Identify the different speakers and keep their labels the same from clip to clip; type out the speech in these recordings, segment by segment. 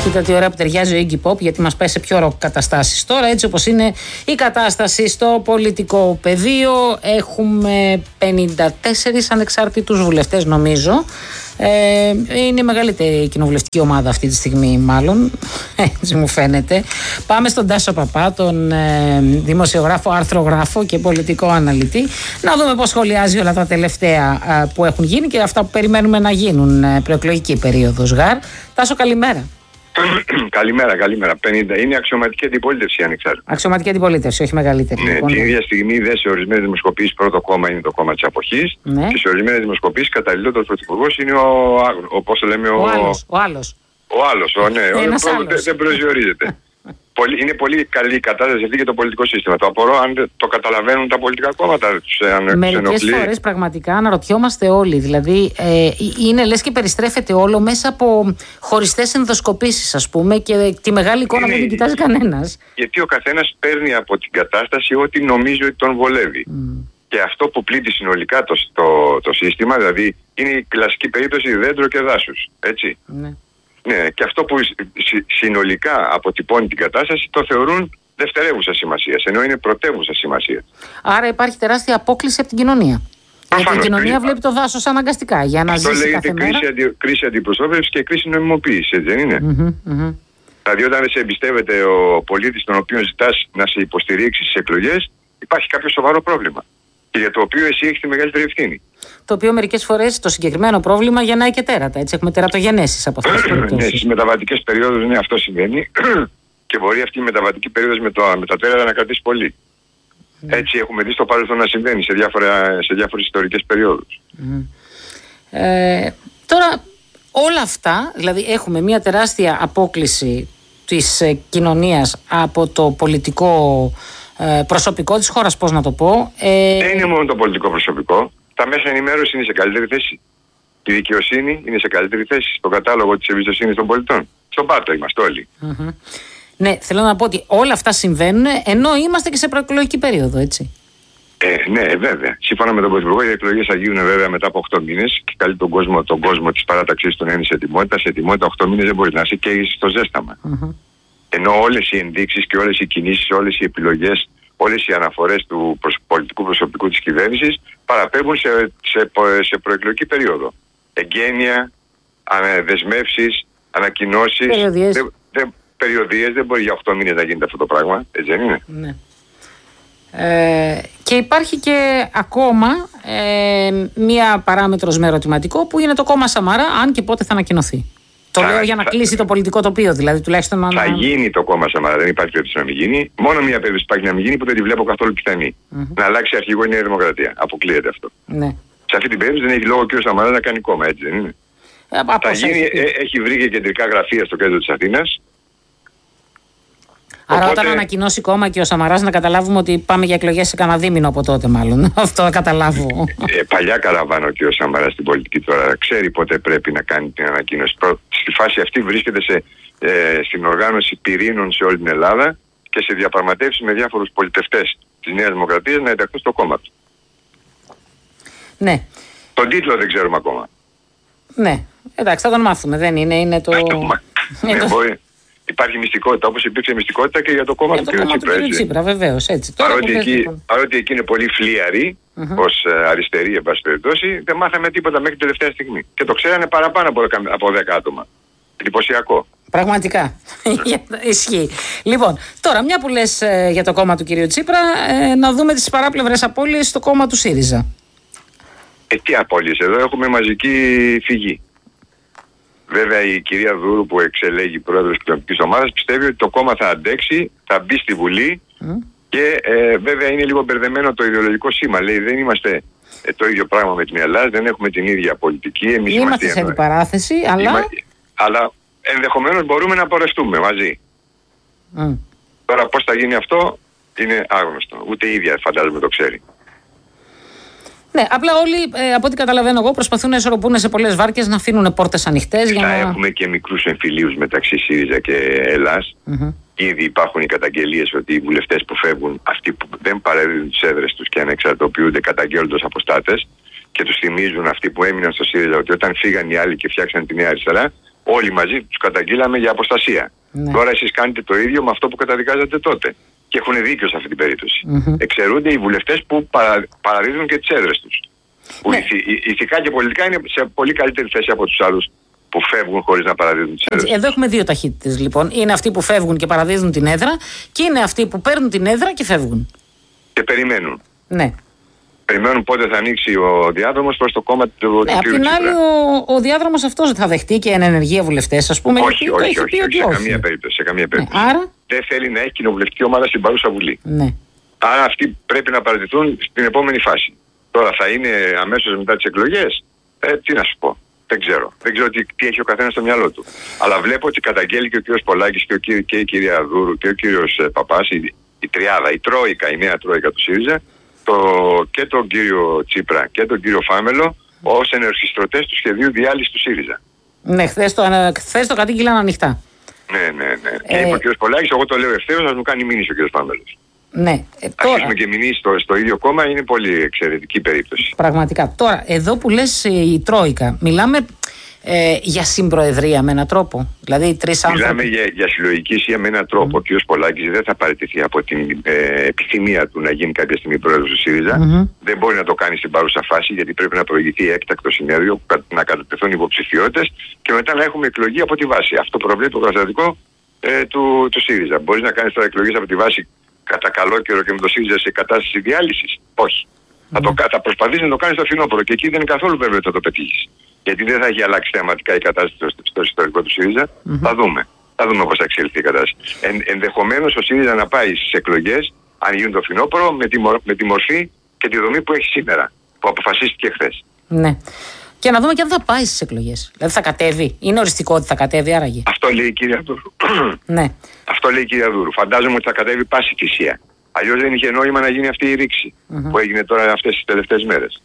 Speaker 1: Κοίτα τι ωραία που ταιριάζει ο Iggy Pop, γιατί μας πάει σε πιο ροκ καταστάσεις. Τώρα, έτσι όπως είναι η κατάσταση στο πολιτικό πεδίο, έχουμε 54 ανεξάρτητους βουλευτές, νομίζω. Είναι η μεγαλύτερη κοινοβουλευτική ομάδα αυτή τη στιγμή, μάλλον. Έτσι μου φαίνεται. Πάμε στον Τάσο Παπά, τον δημοσιογράφο, αρθρογράφο και πολιτικό αναλυτή, να δούμε πώς σχολιάζει όλα τα τελευταία που έχουν γίνει και αυτά που περιμένουμε να γίνουν προεκλογική περίοδος. Γαρ. Τάσο, καλημέρα.
Speaker 2: Καλημέρα. 50. Είναι αξιωματική αντιπολίτευση ανεξάρτητα.
Speaker 1: Αξιωματική αντιπολίτευση, όχι μεγαλύτερη.
Speaker 2: Ναι, την ίδια στιγμή σε ορισμένες δημοσκοπήσεις πρώτο κόμμα είναι το κόμμα της αποχής, ναι. Και σε ορισμένες δημοσκοπήσεις καταλληλότερος πρωθυπουργός είναι πώς το λέμε,
Speaker 1: ο άλλος.
Speaker 2: Δεν προσδιορίζεται. Είναι πολύ καλή η κατάσταση αυτή για το πολιτικό σύστημα. Το απορώ αν το καταλαβαίνουν τα πολιτικά κόμματα.
Speaker 1: Μερικές φορές πραγματικά αναρωτιόμαστε όλοι. Δηλαδή, είναι λες και περιστρέφεται όλο μέσα από χωριστές ενδοσκοπήσεις, ας πούμε, και τη μεγάλη εικόνα δεν την κοιτάζει κανένας.
Speaker 2: Γιατί ο καθένας παίρνει από την κατάσταση ό,τι νομίζει ότι τον βολεύει. Και αυτό που πλήττει συνολικά το σύστημα, δηλαδή, είναι η κλασική περίπτωση δέντρο και δάσους. Έτσι. Ναι, και αυτό που συνολικά αποτυπώνει την κατάσταση το θεωρούν δευτερεύουσα σημασία, ενώ είναι πρωτεύουσα σημασία.
Speaker 1: Άρα υπάρχει τεράστια απόκλιση από την κοινωνία. Γιατί η κοινωνία βλέπει το δάσος αναγκαστικά για να
Speaker 2: αυτό
Speaker 1: ζήσει κάθε μέρα.
Speaker 2: Αυτό λέγεται κρίση αντιπροσώπευσης και κρίση νομιμοποίησης, έτσι δεν είναι? Δηλαδή όταν δεν σε εμπιστεύεται ο πολίτης τον οποίο ζητάς να σε υποστηρίξει στις εκλογές, υπάρχει κάποιο σοβαρό πρόβλημα. Και για το οποίο εσύ έχεις τη μεγαλύτερη ευθύνη.
Speaker 1: Το οποίο μερικές φορές το συγκεκριμένο πρόβλημα γεννάει και τέρατα. Έτσι έχουμε τερατογενέσεις από αυτές τις περιπτώσεις.
Speaker 2: Ναι, στις μεταβατικές περιόδους ναι, αυτό συμβαίνει. Και μπορεί αυτή η μεταβατική περίοδος με τα τέρατα να κρατήσει πολύ. Έτσι έχουμε δει στο παρελθόν να συμβαίνει σε διάφορες ιστορικές περιόδους.
Speaker 1: Τώρα όλα αυτά, δηλαδή έχουμε μια τεράστια απόκλιση της κοινωνίας από το πολιτικό προσωπικό της χώρας, πώς να το πω.
Speaker 2: Δεν είναι μόνο το πολιτικό προσωπικό. Τα μέσα ενημέρωση είναι σε καλύτερη θέση. Η δικαιοσύνη είναι σε καλύτερη θέση. Στο κατάλογο της εμπιστοσύνης των πολιτών. Στον πάτο είμαστε όλοι.
Speaker 1: Ναι, θέλω να πω ότι όλα αυτά συμβαίνουν ενώ είμαστε και σε προεκλογική περίοδο, έτσι.
Speaker 2: Ναι, βέβαια. Σύμφωνα με τον Πρωθυπουργό, οι εκλογές θα γίνουν βέβαια μετά από 8 μήνες και καλεί τον κόσμο της παράταξης του να είναι σε ετοιμότητα. Σε ετοιμότητα 8 μήνες δεν μπορεί να είσαι και στο ζέσταμα. Ενώ όλες οι ενδείξεις και όλες οι κινήσεις, όλες οι επιλογές, όλες οι αναφορές του πολιτικού προσωπικού της κυβέρνησης παραπέμπουν σε προεκλογική περίοδο. Εγγένεια, δεσμεύσεις, ανακοινώσεις, περιοδίες. Δεν μπορεί για 8 μήνες να γίνεται αυτό το πράγμα, έτσι δεν είναι?
Speaker 1: Ναι. Και υπάρχει και ακόμα μία παράμετρος με ερωτηματικό που είναι το κόμμα Σαμαρά, αν και πότε θα ανακοινωθεί. Το λέω για να κλείσει το πολιτικό τοπίο, δηλαδή τουλάχιστον
Speaker 2: θα γίνει το κόμμα Σαμαρά, δεν υπάρχει περίπτωση να μην γίνει. Μόνο μία περίπτωση υπάρχει να μην γίνει που δεν τη βλέπω καθόλου πιθανή. Να αλλάξει αρχηγό η Νέα Δημοκρατία. Αποκλείεται αυτό. Ναι. Σε αυτή την περίπτωση δεν έχει λόγο ο κ. Σαμαρά να κάνει κόμμα, έτσι δεν είναι? Θα γίνει, έχει βρει και κεντρικά γραφεία στο κέντρο της Αθήνας.
Speaker 1: Άρα οπότε, όταν ανακοινώσει κόμμα και ο Σαμαράς, να καταλάβουμε ότι πάμε για εκλογές σε κανένα δίμηνο από τότε μάλλον. Αυτό θα καταλάβω.
Speaker 2: Παλιά καραβάνω και ο Σαμαράς στην πολιτική τώρα. Ξέρει πότε πρέπει να κάνει την ανακοίνωση. Στη φάση αυτή βρίσκεται στην οργάνωση πυρήνων σε όλη την Ελλάδα και σε διαπραγματεύσεις με διάφορους πολιτευτές της Νέας Δημοκρατίας να ενταχθούν στο κόμμα του.
Speaker 1: Ναι.
Speaker 2: Τον τίτλο δεν ξέρουμε ακόμα.
Speaker 1: Ναι. Εντάξει, θα τον μάθουμε. Δεν είναι το...
Speaker 2: Μπορεί. Υπάρχει μυστικότητα, όπως υπήρξε μυστικότητα και για το κόμμα του κ.
Speaker 1: Τσίπρα. Βεβαίως, έτσι.
Speaker 2: Παρότι εκεί είναι πολύ φλίαροι, ως αριστεροί, εν πάση περιπτώσει, δεν μάθαμε τίποτα μέχρι την τελευταία στιγμή. Και το ξέρανε παραπάνω από 10 άτομα. Εντυπωσιακό.
Speaker 1: Πραγματικά. Ισχύει. Λοιπόν, τώρα μια που λες για το κόμμα του κ. Τσίπρα, να δούμε τις παράπλευρες απώλειες στο κόμμα του ΣΥΡΙΖΑ.
Speaker 2: Τι απώλειες? Εδώ έχουμε μαζική φυγή. Βέβαια η κυρία Δούρου που εξελέγει πρόεδρος της κοινωνικής ομάδας πιστεύει ότι το κόμμα θα αντέξει, θα μπει στη Βουλή και βέβαια είναι λίγο μπερδεμένο το ιδεολογικό σήμα. Λέει δεν είμαστε το ίδιο πράγμα με την Ελλάδα, δεν έχουμε την ίδια πολιτική. Εμείς
Speaker 1: είμαστε σε αντιπαράθεση,
Speaker 2: αλλά ενδεχομένως μπορούμε να πορευτούμε μαζί. Τώρα πώς θα γίνει αυτό είναι άγνωστο. Ούτε η ίδια φαντάζομαι το ξέρει.
Speaker 1: Ναι, απλά όλοι, από ό,τι καταλαβαίνω εγώ, προσπαθούν να ισορροπούν σε πολλές βάρκες, να αφήνουν πόρτες ανοιχτές.
Speaker 2: Θα έχουμε και μικρούς εμφυλίους μεταξύ ΣΥΡΙΖΑ και Ελλάς. Ήδη υπάρχουν οι καταγγελίες ότι οι βουλευτές που φεύγουν, αυτοί που δεν παραδίδουν τις έδρες τους και ανεξαρτοποιούνται, καταγγέλλονται αποστάτες και τους θυμίζουν αυτοί που έμειναν στο ΣΥΡΙΖΑ ότι όταν φύγαν οι άλλοι και φτιάξαν τη Νέα Αριστερά, όλοι μαζί τους καταγγείλαμε για αποστασία.
Speaker 1: Ναι.
Speaker 2: Τώρα εσείς κάνετε το ίδιο με αυτό που καταδικάζατε τότε. Και έχουν δίκιο σε αυτή την περίπτωση. Εξαιρούνται οι βουλευτές που παραδίδουν και τις έδρες τους. Που ηθικά και πολιτικά είναι σε πολύ καλύτερη θέση από τους άλλους που φεύγουν χωρίς να παραδίδουν τις έδρες.
Speaker 1: Εδώ έχουμε δύο ταχύτητες λοιπόν. Είναι αυτοί που φεύγουν και παραδίδουν την έδρα και είναι αυτοί που παίρνουν την έδρα και φεύγουν.
Speaker 2: Και περιμένουν.
Speaker 1: Ναι.
Speaker 2: Περιμένουν πότε θα ανοίξει ο διάδρομος προς το κόμμα του κ.
Speaker 1: Απ' την άλλη, ο διάδρομος αυτός θα δεχτεί και εν ενεργεία βουλευτές, ας πούμε.
Speaker 2: Όχι, σε καμία περίπτωση.
Speaker 1: Ναι, άρα...
Speaker 2: Δεν θέλει να έχει κοινοβουλευτική ομάδα στην παρούσα Βουλή.
Speaker 1: Ναι.
Speaker 2: Άρα αυτοί πρέπει να παραιτηθούν στην επόμενη φάση. Τώρα θα είναι αμέσως μετά τις εκλογές. Τι να σου πω. Δεν ξέρω. Δεν ξέρω τι έχει ο καθένας στο μυαλό του. Αλλά βλέπω ότι καταγγέλει και ο κ. Πολάκης και η κυρία Δούρου και ο κ. Παπάς, η τριάδα, η τρόικα, η νέα τρόικα του ΣΥΡΙΖΑ, και τον κύριο Τσίπρα και τον κύριο Φάμελο ως ενορχιστρωτές του σχεδίου διάλυσης του ΣΥΡΙΖΑ.
Speaker 1: Ναι, χθες το κατήγγειλαν ανοιχτά.
Speaker 2: Ναι. Και είπε ο κ. Πολάκης, εγώ το λέω ευθέως, ας μου κάνει μήνυση ο κ. Φάμελος.
Speaker 1: Ναι.
Speaker 2: Αρχίσουμε και μηνύσεις στο ίδιο κόμμα, είναι πολύ εξαιρετική περίπτωση.
Speaker 1: Πραγματικά. Τώρα, εδώ που λες η τρόικα, μιλάμε για συμπροεδρία με έναν τρόπο. Δηλαδή, τρεις άνθρωποι.
Speaker 2: Μιλάμε για συλλογική ισχύα με έναν τρόπο. Ο κ. Πολάκης δεν θα παραιτηθεί από την επιθυμία του να γίνει κάποια στιγμή πρόεδρος του ΣΥΡΙΖΑ. Δεν μπορεί να το κάνει στην παρούσα φάση, γιατί πρέπει να προηγηθεί έκτακτο συνέδριο, να κατατεθούν υποψηφιότητες και μετά να έχουμε εκλογή από τη βάση. Αυτό προβλέπει το καταστατικό του ΣΥΡΙΖΑ. Μπορεί να κάνει τώρα εκλογές από τη βάση κατά καλό καιρό και με το ΣΥΡΙΖΑ σε κατάσταση διάλυσης? Όχι. Θα προσπαθήσει να το κάνει στο φθινόπωρο και εκεί δεν είναι καθόλου βέβαιο ότι θα το πετύχει. Γιατί δεν θα έχει αλλάξει θεαματικά η κατάσταση στο ιστορικό του ΣΥΡΙΖΑ. Θα δούμε. Θα δούμε πώς θα εξελιχθεί η κατάσταση. Ενδεχομένως ο ΣΥΡΙΖΑ να πάει στις εκλογές, αν γίνουν το φθινόπωρο, με τη μορφή και τη δομή που έχει σήμερα, που αποφασίστηκε χθες.
Speaker 1: Ναι. Και να δούμε και αν θα πάει στις εκλογές. Δηλαδή θα κατέβει. Είναι οριστικό ότι θα κατέβει άραγε?
Speaker 2: Αυτό λέει η κυρία Δούρου.
Speaker 1: Ναι.
Speaker 2: Αυτό λέει η κυρία Δούρου. Φαντάζομαι ότι θα κατέβει πάση θυσία. Αλλιώς δεν είχε νόημα να γίνει αυτή η ρήξη που έγινε τώρα αυτές τις τελευταίες μέρες.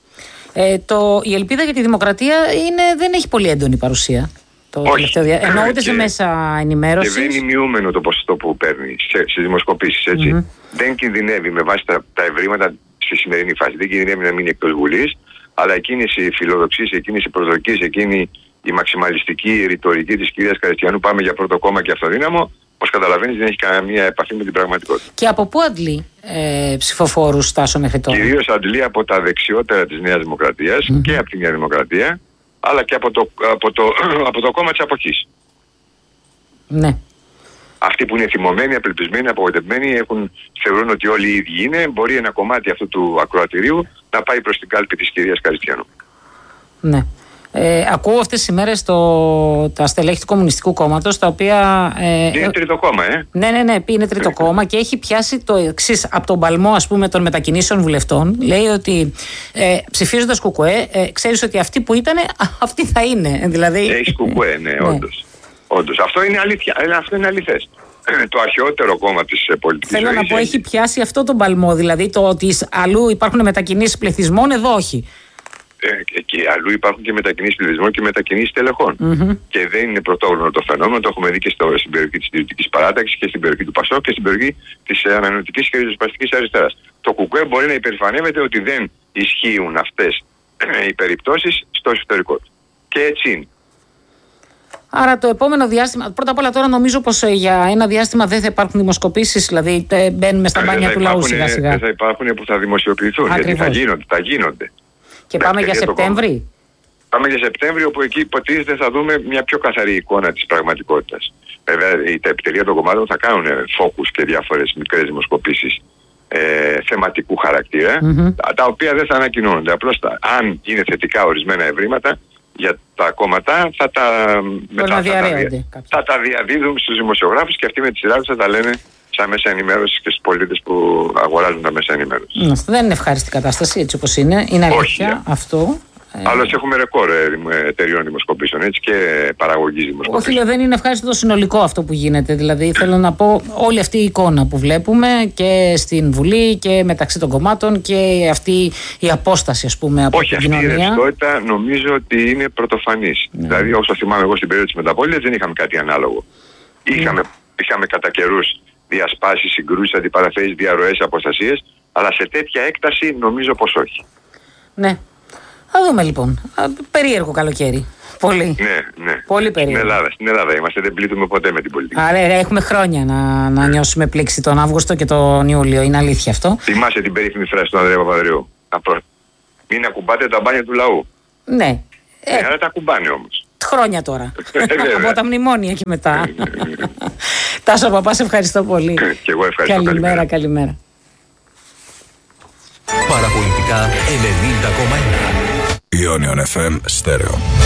Speaker 1: Η ελπίδα για τη δημοκρατία δεν έχει πολύ έντονη παρουσία. Ενώ ούτε σε μέσα ενημέρωσης.
Speaker 2: Και δεν είναι μειούμενο το ποσοστό που παίρνει στις δημοσκοπήσεις, έτσι. Δεν κινδυνεύει με βάση τα ευρήματα στη σημερινή φάση. Δεν κινδυνεύει να μείνει εκτός Βουλής, αλλά εκείνες οι φιλοδοξίες, εκείνες οι προσδοκίες, εκείνη η μαξιμαλιστική ρητορική της κυρίας Καριστιανού, πάμε για πρώτο κόμμα και αυτοδύναμο, όπως καταλαβαίνεις δεν έχει καμία επαφή με την πραγματικότητα.
Speaker 1: Και από πού αντλεί ψηφοφόρους, Τάσο, μέχρι τώρα?
Speaker 2: Κυρίως αντλεί από τα δεξιότερα της Νέας Δημοκρατίας και από τη Νέα Δημοκρατία, αλλά και από το κόμμα της αποχής.
Speaker 1: Ναι.
Speaker 2: Αυτοί που είναι θυμωμένοι, απελπισμένοι, απογοητευμένοι, θεωρούν ότι όλοι οι ίδιοι είναι. Μπορεί ένα κομμάτι αυτού του ακροατηρίου να πάει προς την κάλπη της κυρίας Καριστιανού.
Speaker 1: Ναι. Ακούω αυτές τις ημέρες τα στελέχη του Κομμουνιστικού Κόμματος, τα οποία...
Speaker 2: είναι τρίτο κόμμα,
Speaker 1: Ναι, είναι τρίτο κόμμα και έχει πιάσει το εξής από τον παλμό, ας πούμε, των μετακινήσεων βουλευτών. Λέει ότι ψηφίζοντας Κουκουέ, ξέρεις ότι αυτοί που ήταν, αυτοί θα είναι. Δηλαδή...
Speaker 2: Έχει Κουκουέ, ναι, όντως. Αυτό είναι αλήθεια. Αυτό είναι αληθές. Το αρχαιότερο κόμμα της πολιτικής ζωής.
Speaker 1: Θέλω να πω, έχει πιάσει αυτό τον παλμό. Δηλαδή το ότι αλλού υπάρχουν μετακινήσεις πληθυσμών, εδώ όχι.
Speaker 2: Και αλλού υπάρχουν και μετακινήσεις πληθυσμών και μετακινήσεις τελεχών. Και δεν είναι πρωτόγνωρο το φαινόμενο. Το έχουμε δει και στην περιοχή της Συντηρητικής Παράταξης και στην περιοχή του Πασόκ και στην περιοχή της Ανανεωτικής και Ριζοσπαστικής Αριστεράς. Το ΚΚΕ μπορεί να υπερηφανεύεται ότι δεν ισχύουν αυτές οι περιπτώσεις στο εσωτερικό του. Και έτσι είναι.
Speaker 1: Άρα το επόμενο διάστημα, πρώτα απ' όλα τώρα νομίζω πως για ένα διάστημα δεν θα υπάρχουν δημοσκοπήσεις, δηλαδή μπαίνουμε στα μπάνια του λαού σιγά σιγά.
Speaker 2: Δεν θα υπάρχουν που θα δημοσιοποιηθούν,
Speaker 1: Ακριβώς.
Speaker 2: γιατί θα γίνονται.
Speaker 1: Και πάμε για Σεπτέμβρη.
Speaker 2: Πάμε για Σεπτέμβρη, όπου εκεί υποτίθεται θα δούμε μια πιο καθαρή εικόνα της πραγματικότητας. Βέβαια, τα επιτελεία των κομμάτων θα κάνουν focus και διάφορες μικρές δημοσκοπήσεις θεματικού χαρακτήρα, τα οποία δεν θα ανακοινώνονται. Απλώς αν είναι θετικά ορισμένα ευρήματα για τα κόμματα, θα τα διαδίδουν στους δημοσιογράφους και αυτοί με τη σειρά τους θα τα λένε στα μέσα ενημέρωσης και στους πολίτες που αγοράζουν τα μέσα ενημέρωσης.
Speaker 1: Δεν είναι ευχάριστη κατάσταση έτσι όπως είναι. Είναι αλήθεια αυτό.
Speaker 2: Άλλως έχουμε ρεκόρ εταιριών δημοσκοπήσεων, έτσι, και παραγωγής δημοσκοπήσεων.
Speaker 1: Όχι, δεν είναι ευχάριστο το συνολικό αυτό που γίνεται. Δηλαδή, θέλω να πω, όλη αυτή η εικόνα που βλέπουμε και στην Βουλή και μεταξύ των κομμάτων και αυτή η απόσταση, ας πούμε, από την κοινωνία.
Speaker 2: Όχι, αυτή η ρευστότητα νομίζω ότι είναι πρωτοφανής. Δηλαδή, όσο θυμάμαι εγώ στην περίοδο της μεταπόλειας, δεν είχαμε κάτι ανάλογο. Είχαμε κατά καιρούς διασπάσεις, συγκρούσεις, αντιπαραθέσεις, διαρροές, αποστασίες, αλλά σε τέτοια έκταση νομίζω πως όχι.
Speaker 1: Ναι. Θα δούμε λοιπόν. Περίεργο καλοκαίρι. Πολύ.
Speaker 2: Ναι.
Speaker 1: Πολύ περίεργο.
Speaker 2: Στην Ελλάδα είμαστε, δεν πλήττουμε ποτέ με την πολιτική.
Speaker 1: Άρα έχουμε χρόνια να νιώσουμε πλήξη τον Αύγουστο και τον Ιούλιο. Είναι αλήθεια αυτό.
Speaker 2: Θυμάσαι την περίφημη φράση του Ανδρέα Παπανδρέου. Μην ακουμπάτε τα μπάνια του λαού.
Speaker 1: Ναι.
Speaker 2: Αλλά τα ακουμπάνε όμως.
Speaker 1: Χρόνια τώρα. Από τα μνημόνια και μετά. Τάσο Παπά, σε ευχαριστώ πολύ.
Speaker 2: Και εγώ ευχαριστώ.
Speaker 1: Καλημέρα.
Speaker 3: Παραπολιτικά 90,1.
Speaker 4: Ionion FM Stereo.